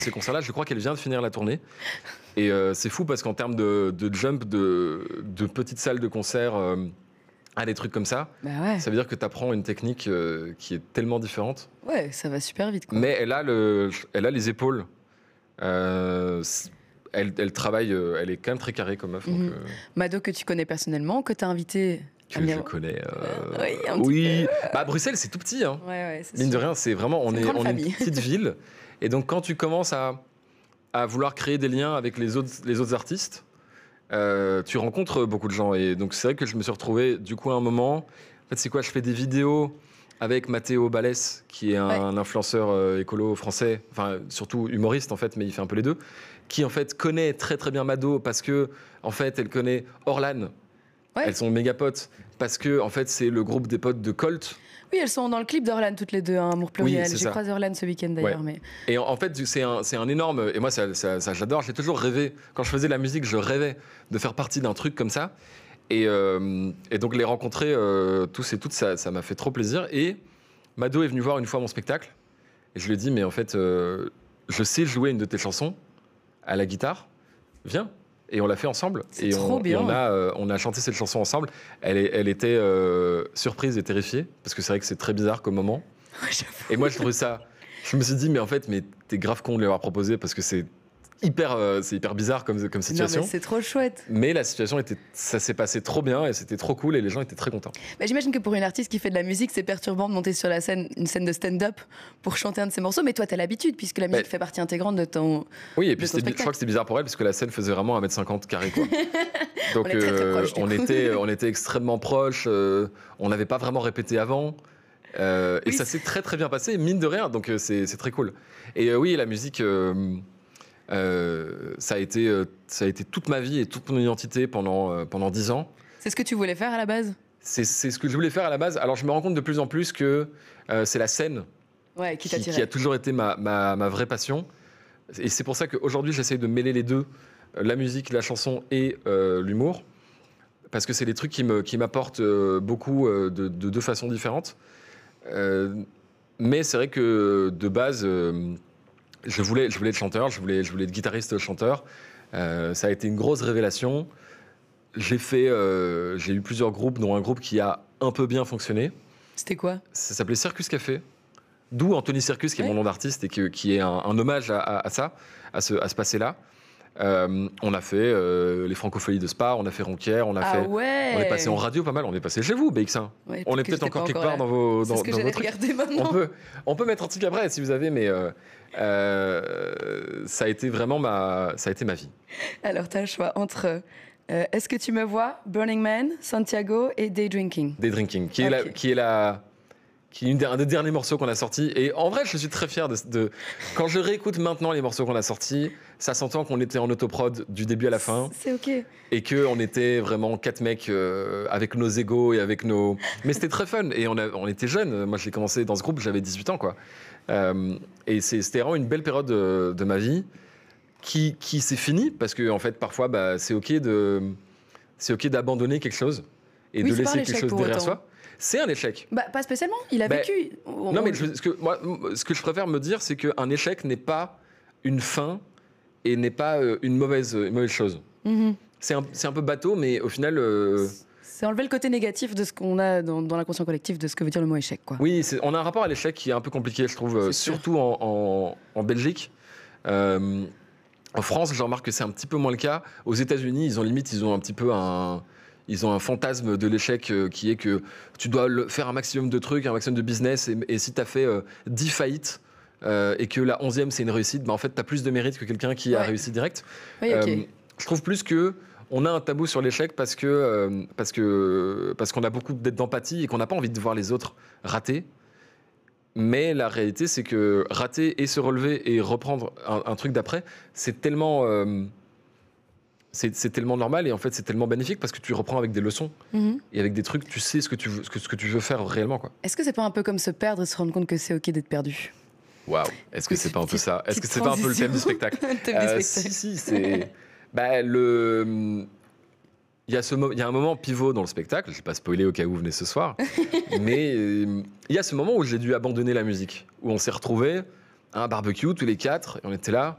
ces concerts-là, je crois qu'elle vient de finir la tournée. Et c'est fou parce qu'en termes de jump, de petites salles de concert à des trucs comme ça, Bah ouais. ça veut dire que tu apprends une technique qui est tellement différente. Ouais, ça va super vite, quoi. Mais elle a les épaules. Elle travaille, elle est quand même très carrée comme meuf. Donc, Mado, que tu connais personnellement, que tu as invité à que je venir. connais. Oui, un petit Oui. peu. Bah, Bruxelles, c'est tout petit. Hein. Ouais, c'est Mine de sûr. rien, c'est vraiment, on C'est une est grande une famille. petite ville. Et donc, quand tu commences à vouloir créer des liens avec les autres artistes, tu rencontres beaucoup de gens. Et donc, c'est vrai que je me suis retrouvé, du coup, à un moment. En fait, c'est quoi? Je fais des vidéos avec Mathéo Balès, qui est un influenceur écolo français, enfin, surtout humoriste, en fait, mais il fait un peu les deux, qui, en fait, connaît très, très bien Mado parce que, en fait, elle connaît Orlan. Ouais. Elles sont méga potes parce que, en fait, c'est le groupe des potes de Colt. Oui, elles sont dans le clip d'Orlan toutes les deux, hein, Amour pluriel. c'est J'ai ça. croisé Orlan ce week-end d'ailleurs. Ouais. Mais... Et en fait, c'est un énorme. Et moi, ça j'adore. J'ai toujours rêvé. Quand je faisais la musique, je rêvais de faire partie d'un truc comme ça. Et donc, les rencontrer tous et toutes, ça m'a fait trop plaisir. Et Mado est venu voir une fois mon spectacle. Et je lui ai dit, mais en fait, je sais jouer une de tes chansons à la guitare. Viens. Et on l'a fait ensemble. C'est Et trop bien. on a chanté cette chanson ensemble. Elle était surprise et terrifiée. Parce que c'est vrai que c'est très bizarre comme moment. Et moi, je trouvais ça. Je me suis dit, mais en fait, t'es grave con de lui avoir proposé parce que c'est hyper bizarre comme situation. Non, mais c'est trop chouette. Mais la situation ça s'est passé trop bien et c'était trop cool et les gens étaient très contents. Bah, j'imagine que pour une artiste qui fait de la musique, c'est perturbant de monter sur la scène, une scène de stand-up pour chanter un de ses morceaux. Mais toi, t'as l'habitude puisque la musique fait partie intégrante de ton. Oui, et puis je crois que c'était bizarre pour elle parce que la scène faisait vraiment 1m50 carré, quoi. Donc on est très proches, on était extrêmement proches. On n'avait pas vraiment répété avant. Et ça s'est très très bien passé, mine de rien. Donc c'est très cool. Et oui, la musique. Ça a été toute ma vie et toute mon identité pendant 10 ans. C'est ce que tu voulais faire à la base? C'est ce que je voulais faire à la base. Alors je me rends compte de plus en plus que c'est la scène qui a toujours été ma vraie passion. Et c'est pour ça qu'aujourd'hui j'essaye de mêler les deux, la musique, la chanson et l'humour. Parce que c'est des trucs qui m'apportent beaucoup de deux façons différentes. Mais c'est vrai que de base... Je voulais être chanteur, je voulais être guitariste chanteur. Ça a été une grosse révélation. J'ai eu plusieurs groupes, dont un groupe qui a un peu bien fonctionné. C'était quoi? Ça s'appelait Circus Café. D'où Anthony Circus, qui est mon nom d'artiste et qui est un hommage à ça, à ce passé-là. On a fait les Francopholies de Spa, on a fait Ronquière, on est passé en radio pas mal, on est passé chez vous, BX1. Ouais, on est peut-être encore quelque part dans vos C'est ce que j'allais regarder maintenant. On peut mettre un truc après si vous avez, mais ça a été vraiment ma vie. Alors, tu as le choix entre Est-ce que tu me vois, Burning Man, Santiago et Day Drinking. Day Drinking, qui est un des derniers morceaux qu'on a sortis. Et en vrai, je suis très fier de... Quand je réécoute maintenant les morceaux qu'on a sortis, ça s'entend qu'on était en autoprod du début à la fin. C'est OK. Et qu'on était vraiment 4 mecs avec nos égos et avec nos... Mais c'était très fun. Et on était jeunes. Moi, j'ai commencé dans ce groupe, j'avais 18 ans, quoi. Et c'était vraiment une belle période de ma vie qui s'est finie. Parce que, en fait, parfois, c'est OK d'abandonner quelque chose et de laisser quelque chose derrière soi. C'est un échec. Pas spécialement, il a vécu. Non, mais ce que je préfère me dire, c'est qu'un échec n'est pas une fin et n'est pas une mauvaise chose. Mm-hmm. C'est un peu bateau, mais au final... C'est enlever le côté négatif de ce qu'on a dans l'inconscient collectif de ce que veut dire le mot échec, quoi. Oui, on a un rapport à l'échec qui est un peu compliqué, je trouve, surtout en Belgique. En France, je remarque que c'est un petit peu moins le cas. Aux États-Unis, ils ont un petit peu ils ont un fantasme de l'échec qui est que tu dois faire un maximum de trucs, un maximum de business, et si tu as fait 10 faillites et que la 11e c'est une réussite, en fait tu as plus de mérite que quelqu'un qui a réussi direct. Oui, okay. Je trouve plus qu'on a un tabou sur l'échec parce qu'on a beaucoup d'empathie et qu'on n'a pas envie de voir les autres rater. Mais la réalité, c'est que rater et se relever et reprendre un truc d'après, c'est tellement... C'est tellement normal et en fait c'est tellement bénéfique parce que tu reprends avec des leçons et avec des trucs, tu sais ce que tu veux faire réellement, quoi. Est-ce que c'est pas un peu comme se perdre et se rendre compte que c'est OK d'être perdu? Waouh, est-ce que c'est pas un peu ça? Est-ce que c'est pas un peu le thème du spectacle? Si, c'est... il y a un moment pivot dans le spectacle, je vais pas spoiler au cas où vous venez ce soir, mais il y a ce moment où j'ai dû abandonner la musique, où on s'est retrouvés à un barbecue tous les 4 et on était là.